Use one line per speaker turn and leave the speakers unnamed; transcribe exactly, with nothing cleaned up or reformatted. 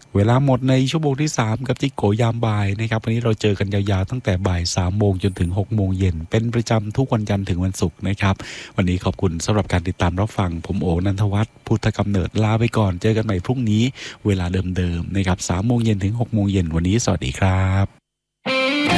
เวลาหมดในชั่วโมงที่สามกับจิกโกยามบ่ายนะครับวันนี้เราเจอกันยาวๆตั้งแต่บ่ายสามโมงจนถึงหกโมงเย็นเป็นประจำทุกวันจันทร์ถึงวันศุกร์นะครับวันนี้ขอบคุณสำหรับการติดตามรับฟังผมโอนันทวัฒน์พุทธกำเนิดลาไปก่อนเจอกันใหม่พรุ่งนี้เวลาเดิมๆนะครับสามโมงเย็นถึงหกโมงเย็นวันนี้สวัสดีครับ